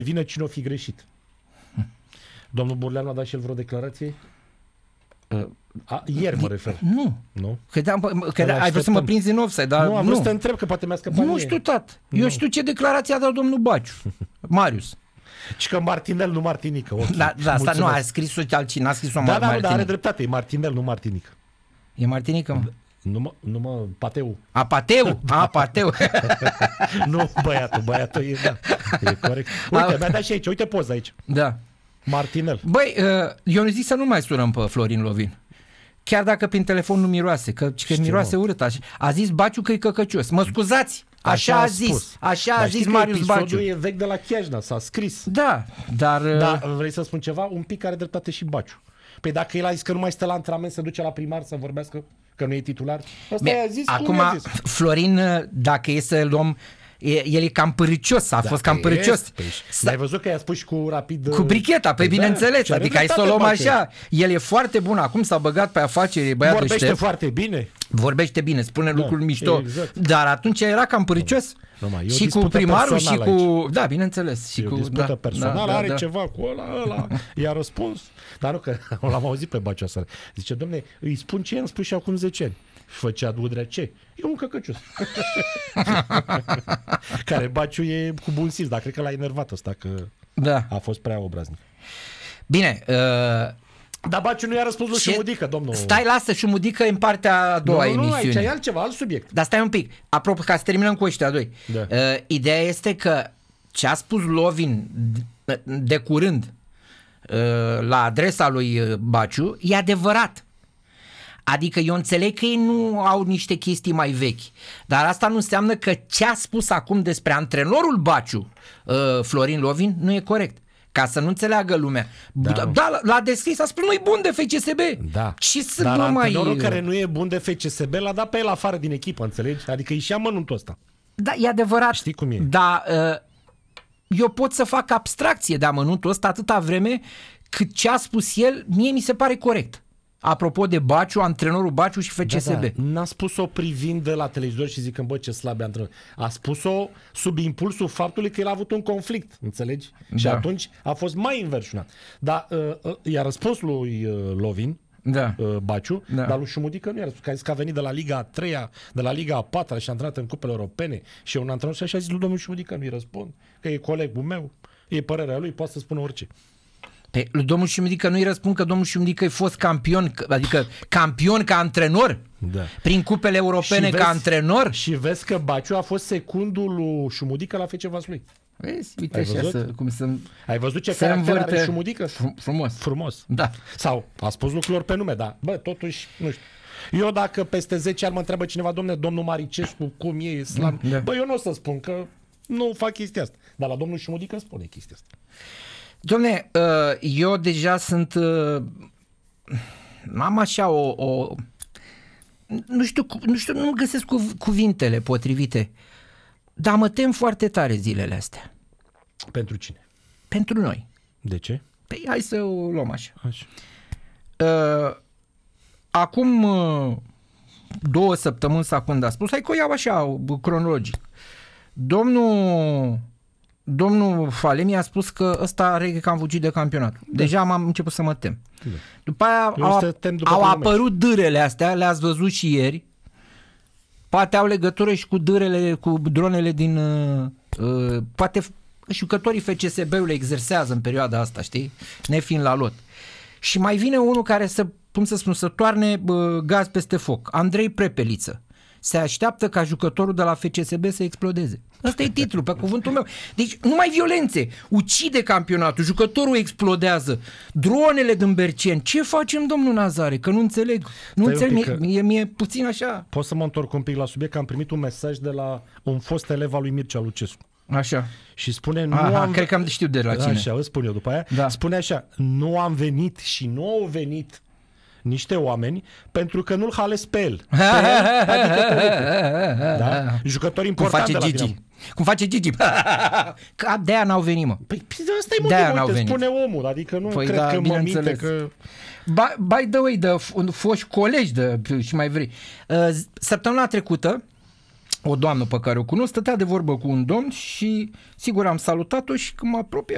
vină cine o fi greșit. Domnul Burleanu a dat și el vreo declarație? Ieri mă refer. Nu. Ai vrut să mă prinzi în offside, dar nu. Am vrut să te întreb că poate mi-a scăpat. Nu știu, tat. Eu știu ce declarație a dat domnul Baciu. Marius. Și că Martinel, nu Martinică. Okay. Da, asta nu, a scris-o altcineva, a scris-o Martinică. Da, are dreptate, e Martinel, nu Martinică. E Martinică, mă? Nu, Pateu. Pateu. Nu, băiatul e, da, e corect. Uite, mi-a dat și aici, uite poza aici. Da. Martinel. Băi, eu zic să nu mai sunăm pe Florin Lovin. Chiar dacă prin telefon nu miroase, că miroase urât. A zis Baciu că e căcăcios. Mă scuzați, așa a zis. Așa a zis Marius Baciu. Episodul e vechi de la Chiajna, s-a scris. Da, dar... Da, vrei să spun ceva? Un pic are dreptate și Baciu. Păi dacă el a zis că nu mai stă la antrenament, se duce la primar să vorbească, că nu e titular. Asta i-a zis, acum, Florin, dacă e să luăm... El e cam păricios, a fost cam păricios. Ai văzut că i-a spus și cu Rapid... Cu bricheta, pe bineînțeles, adică ai să o luăm așa. El e foarte bun, acum s-a băgat pe afaceri, băiatul Vorbește ștef. foarte bine. Vorbește bine, spune lucruri mișto. Exact. Dar atunci era cam păricios. Și cu primarul și cu... Aici. Da, bineînțeles. Și cu dispută personală, are ceva cu ăla. I-a răspuns. Dar nu, că l-am auzit pe Baciu aseară. Zice, domne, îi spun ce i-am spus și acum 10 ani. Și făcea Udrea ce? E un căcăcios. Care Baciu e cu bun simț, dar cred că l-a enervat ăsta, că a fost prea obraznic. Bine. Dar Baciu nu i-a răspuns lui Șumudică, domnul. Stai, lasă, Șumudică în partea a doua emisiune. Nu, aici e altceva, alt subiect. Dar stai un pic. Apropo, ca să terminăm cu ăștia doi. Da. Ideea este că ce a spus Lovin de curând la adresa lui Baciu e adevărat. Adică eu înțeleg că ei nu au niște chestii mai vechi, dar asta nu înseamnă că ce a spus acum despre antrenorul Baciu, Florin Lovin, nu e corect. Ca să nu înțeleagă lumea. Da, l-a descris, a spus, nu e bun de FCSB. Da. Dar antrenorul care nu e bun de FCSB l-a dat pe el afară din echipă, înțelegi? Adică ieșea mănuntul ăsta. Da, e adevărat. Știi cum e? Dar eu pot să fac abstracție de amănuntul ăsta atâta vreme cât ce a spus el, mie mi se pare corect. Apropo de Baciu, antrenorul Baciu și FCSB. Da. N-a spus-o privind de la televizor și zicând, bă, ce slab e antrenor. A spus-o sub impulsul faptului că el a avut un conflict, înțelegi? Da. Și atunci a fost mai inversionat. Dar i-a răspuns lui Lovin, Baciu, dar lui Șumudică nu i-a răspuns. Că a zis că a venit de la Liga a 3-a, de la Liga a 4-a și a antrenat în cupele europene și e un antrenor și așa a zis lui domnul Șumudică, nu-i răspund, că e colegul meu, e părerea lui, poate să spună orice. Pe domnul Șumudică nu-i răspund că domnul Șumudică e fost campion, adică campion ca antrenor, prin cupele europene ca antrenor. Și vezi că Baciu a fost secundul lui Șumudică la FC Vaslui. Vezi? Uite așa cum să... Ai văzut ce caracter are Șumudică? Frumos. Da. Sau a spus lucrurilor pe nume, dar bă, totuși, nu știu. Eu dacă peste 10 ani mă întreabă cineva, domnul Maricescu, cum e islam, bă, eu nu o să spun că nu fac chestia asta. Dar la domnul Șumudică spune chestia asta. Dom'le, eu deja sunt... am așa o... Nu știu, nu găsesc cuvintele potrivite, dar mă tem foarte tare zilele astea. Pentru cine? Pentru noi. De ce? Păi hai să o luăm așa. Acum 2 săptămâni sau când a spus, hai că o iau așa, cronologic. Domnul Falemi a spus că ăsta are că am fugit de campionat. Deja am început să mă tem. După aia au apărut dârele astea, le-ați văzut și ieri. Poate au legătură și cu dronele din... poate jucătorii FCSB-ului exersează în perioada asta, știi? Nefiind la lot. Și mai vine unul care să toarne gaz peste foc. Andrei Prepeliță. Se așteaptă ca jucătorul de la FCSB să explodeze. Ăsta e titlul, pe cuvântul meu. Deci numai violențe. Ucide campionatul, jucătorul explodează. Dronele din Berceni. Ce facem, domnul Nazare? Că nu înțeleg. Mie puțin așa. Pot să mă întorc un pic la subiect, că am primit un mesaj de la un fost elev al lui Mircea Lucescu. Așa. Și spune, cred că am știu de la cine. Așa, îți spun eu după aia. Da. Spune așa, nu am venit și nu au venit niște oameni pentru că nu-l hales pe el. Adică pe da? Jucători importanti de la Dinamo. Cum face Gigi. Că de-aia n-au venit, mă. Păi ăsta e motivul, spune omul. Adică nu cred că mă minte că... By the way, de foști colegi și mai vrei. Săptămâna trecută, o doamnă pe care o cunosc stătea de vorbă cu un domn și sigur am salutat-o și când mă apropie